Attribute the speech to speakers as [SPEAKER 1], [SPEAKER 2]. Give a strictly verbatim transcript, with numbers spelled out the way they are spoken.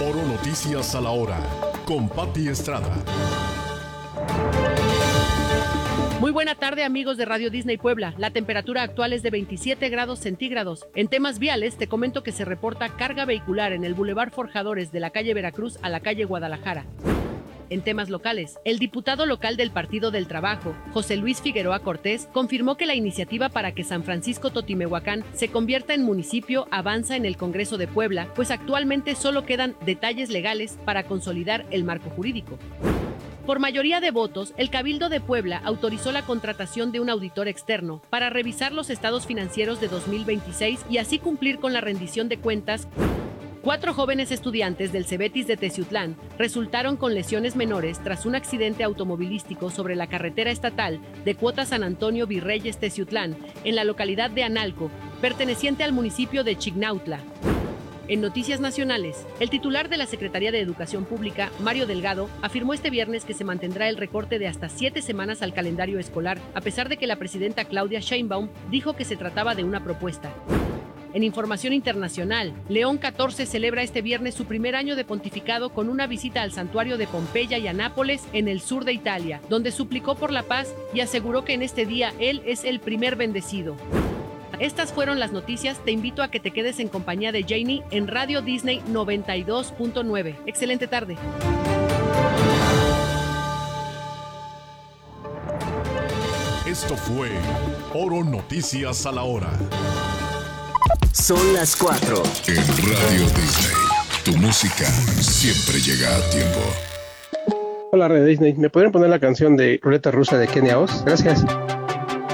[SPEAKER 1] Oro Noticias a la Hora, con Pati Estrada.
[SPEAKER 2] Muy buena tarde, amigos de Radio Disney Puebla. La temperatura actual es de veintisiete grados centígrados. En temas viales, te comento que se reporta carga vehicular en el Boulevard Forjadores de la calle Veracruz a la calle Guadalajara. En temas locales, el diputado local del Partido del Trabajo, José Luis Figueroa Cortés, confirmó que la iniciativa para que San Francisco Totimehuacán se convierta en municipio avanza en el Congreso de Puebla, pues actualmente solo quedan detalles legales para consolidar el marco jurídico. Por mayoría de votos, el Cabildo de Puebla autorizó la contratación de un auditor externo para revisar los estados financieros de dos mil veintiséis y así cumplir con la rendición de cuentas. Cuatro jóvenes estudiantes del Cebetis de Teciutlán resultaron con lesiones menores tras un accidente automovilístico sobre la carretera estatal de Cuota San Antonio Virreyes Teciutlán, en la localidad de Analco, perteneciente al municipio de Chignautla. En noticias nacionales, el titular de la Secretaría de Educación Pública, Mario Delgado, afirmó este viernes que se mantendrá el recorte de hasta siete semanas al calendario escolar, a pesar de que la presidenta Claudia Sheinbaum dijo que se trataba de una propuesta. En información internacional, León catorce celebra este viernes su primer año de pontificado con una visita al santuario de Pompeya y a Nápoles, en el sur de Italia, donde suplicó por la paz y aseguró que en este día él es el primer bendecido. Estas fueron las noticias. Te invito a que te quedes en compañía de Janie en Radio Disney noventa y dos punto nueve. Excelente tarde.
[SPEAKER 1] Esto fue Oro Noticias a la Hora.
[SPEAKER 3] Son las cuatro.
[SPEAKER 1] En Radio Disney, tu música siempre llega a tiempo.
[SPEAKER 4] Hola Radio Disney, ¿me podrían poner la canción de Ruleta Rusa de Kenia Oz? Gracias.